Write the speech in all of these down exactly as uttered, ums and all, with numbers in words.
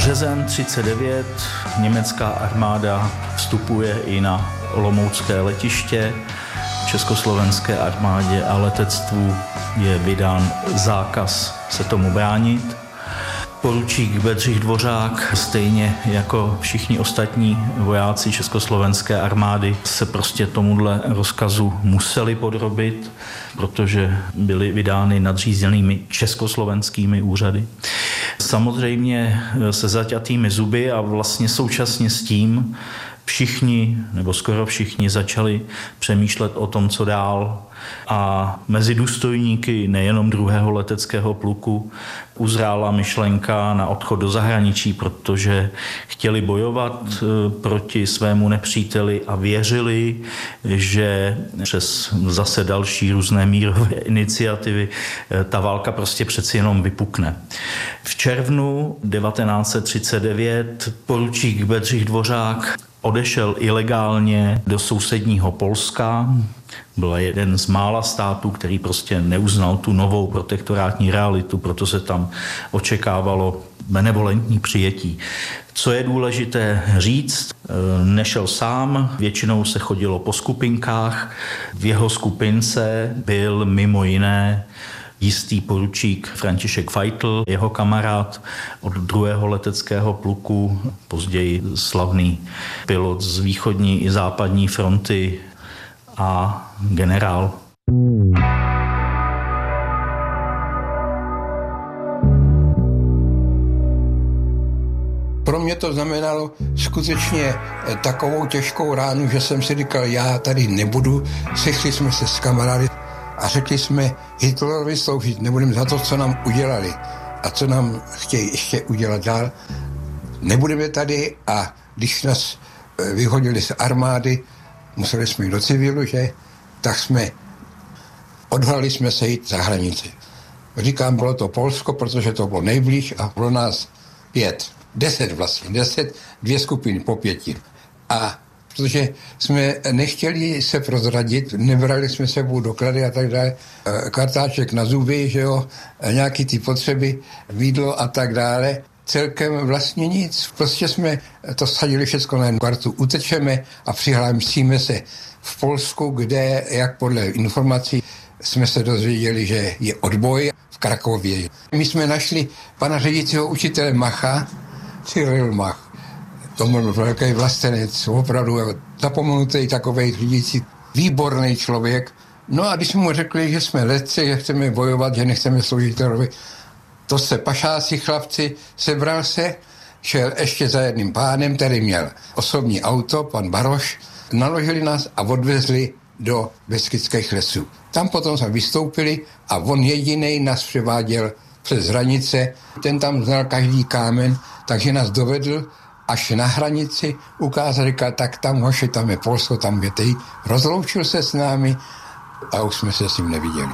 Březen třicet devět, německá armáda vstupuje i na olomoucké letiště. Československé armádě a letectvu je vydán zákaz se tomu bránit. Poručík Bedřich Dvořák, stejně jako všichni ostatní vojáci československé armády, se prostě tomuhle rozkazu museli podrobit, protože byly vydány nadřízenými československými úřady. Samozřejmě se zaťatými zuby a vlastně současně s tím všichni, nebo skoro všichni, začali přemýšlet o tom, co dál. A mezi důstojníky nejenom druhého leteckého pluku uzrála myšlenka na odchod do zahraničí, protože chtěli bojovat proti svému nepříteli a věřili, že přes zase další různé mírové iniciativy ta válka prostě přeci jenom vypukne. V červnu devatenáct set třicet devět poručík Bedřich Dvořák odešel ilegálně do sousedního Polska. Byl jeden z mála států, který prostě neuznal tu novou protektorátní realitu, proto se tam očekávalo benevolentní přijetí. Co je důležité říct, nešel sám, většinou se chodilo po skupinkách. V jeho skupince byl mimo jiné jistý poručík František Feitl, jeho kamarád od druhého leteckého pluku, později slavný pilot z východní i západní fronty a generál. Pro mě to znamenalo skutečně takovou těžkou ránu, že jsem si říkal, já tady nebudu. Sešli jsme se s kamarády a řekli jsme, Hitlerovi sloužit nebudeme za to, co nám udělali a co nám chtějí ještě udělat dál. Nebudeme tady a když nás vyhodili z armády, museli jsme jít do civilu, že? Tak jsme, odhodlali jsme se jít za hranici. Říkám, bylo to Polsko, protože to bylo nejblíž a bylo nás pět, deset vlastně, deset, dvě skupiny po pěti. A protože jsme nechtěli se prozradit, nebrali jsme sebou doklady a tak dále, kartáček na zuby, že jo, nějaký ty potřeby, jídlo a tak dále. Celkem vlastně nic. Prostě jsme to sadili všechno na jednu kartu. Utečeme a přihlásíme se v Polsku, kde, jak podle informací, jsme se dozvěděli, že je odboj v Krakově. My jsme našli pana řídícího učitele Macha, Cyril Mach. To byl velký vlastenec, opravdu zapomenutý takovej řídící, výborný člověk. No a když jsme mu řekli, že jsme letci, že chceme bojovat, že nechceme sloužit terovi, to se pašáci chlapci, sebral se, šel ještě za jedným pánem, který měl osobní auto, pan Baroš, naložili nás a odvezli do Beskydských lesů. Tam potom jsme vystoupili a on jedinej nás převáděl přes hranice. Ten tam znal každý kámen, takže nás dovedl až na hranici, ukázal, říkal, tak tam hoši, tam je Polsko, tam je tej. Rozloučil se s námi a už jsme se s ním neviděli.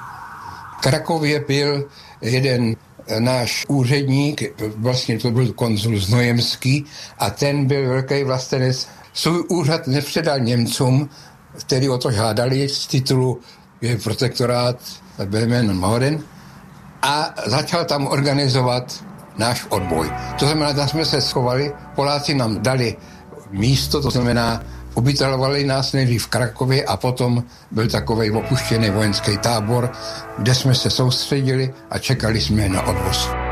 V Krakově byl jeden náš úředník, vlastně to byl konzul Znojemský a ten byl velký vlastenec. Svůj úřad nepředal Němcům, který o to žádali z titulu je protektorát Böhmen Norden a začal tam organizovat náš odboj. To znamená, tam jsme se schovali, Poláci nám dali místo, to znamená, ubytovali nás nejdřív v Krakově a potom byl takovej opuštěný vojenský tábor, kde jsme se soustředili a čekali jsme na odvoz.